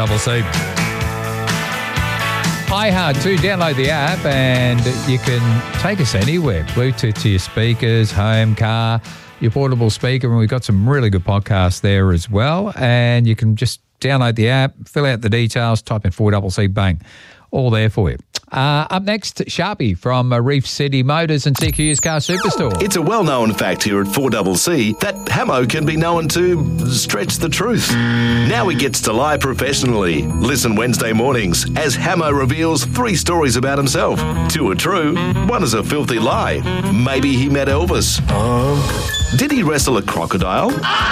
4CC. iHeart too. Download the app and you can take us anywhere. Bluetooth to your speakers, home, car, your portable speaker, and we've got some really good podcasts there as well. And you can just download the app, fill out the details, type in 4CC, bang, all there for you. Up next, Sharpie from Reef City Motors and CQ's Car Superstore. It's a well-known fact here at 4CC that Hamo can be known to stretch the truth. Now he gets to lie professionally. Listen Wednesday mornings as Hamo reveals 3 stories about himself. 2 are true, 1 is a filthy lie. Maybe he met Elvis. Did he wrestle a crocodile?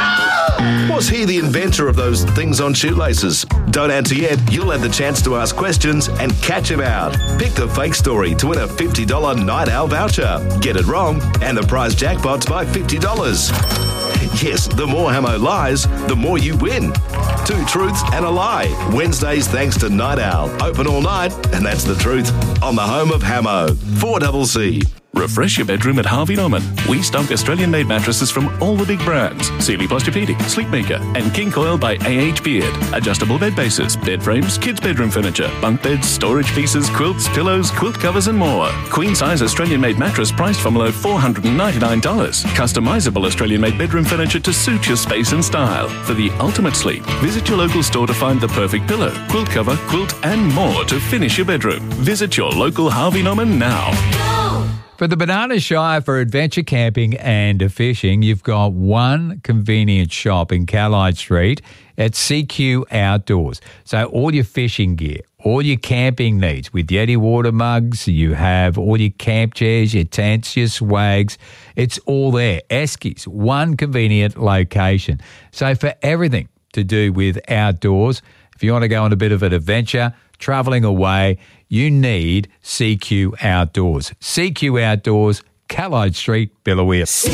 Was he the inventor of those things on shoelaces? Don't answer yet. You'll have the chance to ask questions and catch him out. Pick the fake story to win a $50 Night Owl voucher. Get it wrong, and the prize jackpot's by $50. Yes, the more Hamo lies, the more you win. 2 truths and a lie. Wednesdays thanks to Night Owl. Open all night, and that's the truth. On the home of Hamo, 4CC. Refresh your bedroom at Harvey Norman. We stock Australian-made mattresses from all the big brands. Sealy Posturepedic, Sleepmaker, and King Coil by A.H. Beard. Adjustable bed bases, bed frames, kids' bedroom furniture, bunk beds, storage pieces, quilts, pillows, quilt covers, and more. Queen-size Australian-made mattress priced from below $499. Customizable Australian-made bedroom furniture to suit your space and style. For the ultimate sleep, visit your local store to find the perfect pillow, quilt cover, quilt, and more to finish your bedroom. Visit your local Harvey Norman now. For the Banana Shire for adventure camping and fishing, you've got one convenient shop in Callide Street at CQ Outdoors. So all your fishing gear, all your camping needs with Yeti water mugs, you have all your camp chairs, your tents, your swags. It's all there. Eskies, one convenient location. So for everything to do with outdoors, if you want to go on a bit of an adventure, travelling away, you need CQ Outdoors. CQ Outdoors, Callide Street, Billawea.